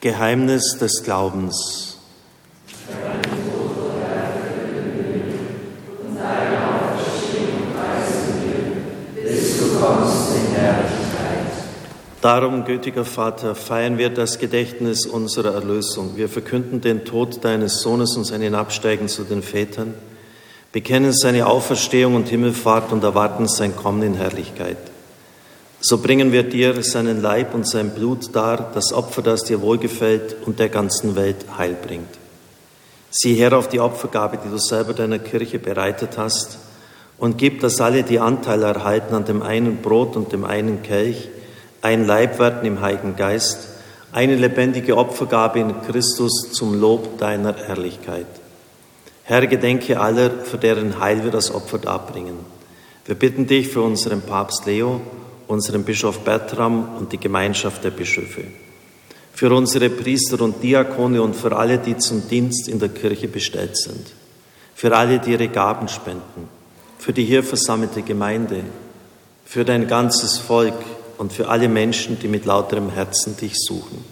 Geheimnis des Glaubens. Darum, gütiger Vater, feiern wir das Gedächtnis unserer Erlösung. Wir verkünden den Tod deines Sohnes und sein Hinabsteigen zu den Vätern, bekennen seine Auferstehung und Himmelfahrt und erwarten sein Kommen in Herrlichkeit. So bringen wir dir seinen Leib und sein Blut dar, das Opfer, das dir wohlgefällt und der ganzen Welt Heil bringt. Sieh her auf die Opfergabe, die du selber deiner Kirche bereitet hast, und gib, dass alle, die Anteil erhalten an dem einen Brot und dem einen Kelch, ein Leib werden im Heiligen Geist, eine lebendige Opfergabe in Christus zum Lob deiner Herrlichkeit. Herr, gedenke aller, für deren Heil wir das Opfer darbringen. Wir bitten dich für unseren Papst Leo, unseren Bischof Bertram und die Gemeinschaft der Bischöfe, für unsere Priester und Diakone und für alle, die zum Dienst in der Kirche bestellt sind, für alle, die ihre Gaben spenden, für die hier versammelte Gemeinde, für dein ganzes Volk und für alle Menschen, die mit lauterem Herzen dich suchen.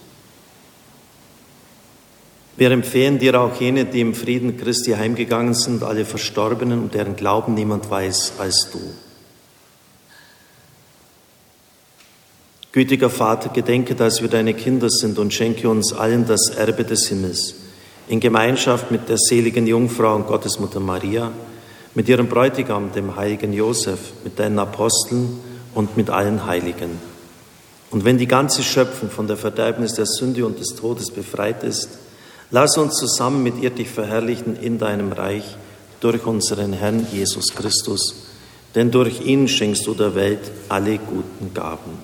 Wir empfehlen dir auch jene, die im Frieden Christi heimgegangen sind, alle Verstorbenen, und deren Glauben niemand weiß als du. Gütiger Vater, gedenke, dass wir deine Kinder sind und schenke uns allen das Erbe des Himmels, in Gemeinschaft mit der seligen Jungfrau und Gottesmutter Maria, mit ihrem Bräutigam, dem heiligen Josef, mit deinen Aposteln und mit allen Heiligen. Und wenn die ganze Schöpfung von der Verderbnis der Sünde und des Todes befreit ist, lass uns zusammen mit ihr dich verherrlichen in deinem Reich durch unseren Herrn Jesus Christus, denn durch ihn schenkst du der Welt alle guten Gaben.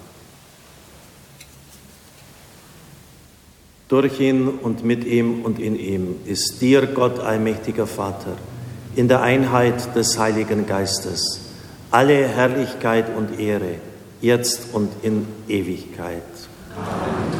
Durch ihn und mit ihm und in ihm ist dir, Gott, allmächtiger Vater, in der Einheit des Heiligen Geistes, alle Herrlichkeit und Ehre, jetzt und in Ewigkeit. Amen.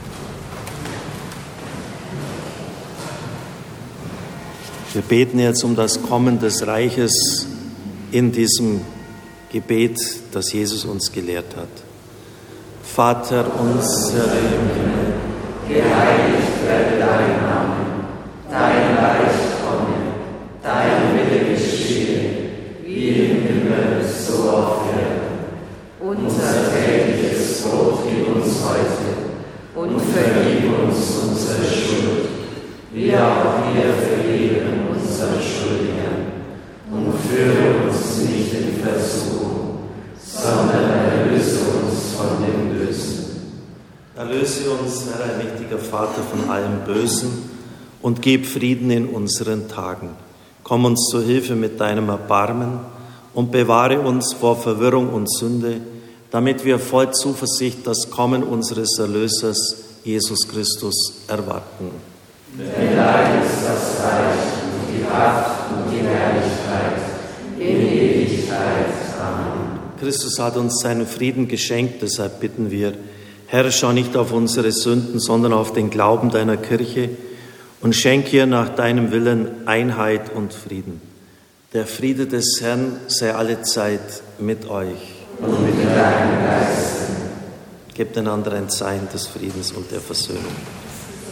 Wir beten jetzt um das Kommen des Reiches in diesem Gebet, das Jesus uns gelehrt hat. Vater unser im Himmel, geheiligt werde dein Name, dein Reich komme, dein Wille geschehe, wie im Himmel, so auf Erden. Unser tägliches Brot gib uns heute und vergib uns unsere Schuld, wie auch wir vergeben unseren Schuldigern. Und führe uns nicht in Versuchung, sondern erlöse uns von dem Bösen. Erlöse uns, Herr, allmächtiger Vater, von allem Bösen und gib Frieden in unseren Tagen. Komm uns zu Hilfe mit deinem Erbarmen und bewahre uns vor Verwirrung und Sünde, damit wir voll Zuversicht das Kommen unseres Erlösers, Jesus Christus, erwarten. Denn dein ist das Reich und die Kraft und die Herrlichkeit in Ewigkeit. Amen. Christus hat uns seinen Frieden geschenkt, deshalb bitten wir, Herr, schau nicht auf unsere Sünden, sondern auf den Glauben deiner Kirche und schenke ihr nach deinem Willen Einheit und Frieden. Der Friede des Herrn sei allezeit mit euch. Und mit deinem Geist. Gebt einander ein Zeichen des Friedens und der Versöhnung.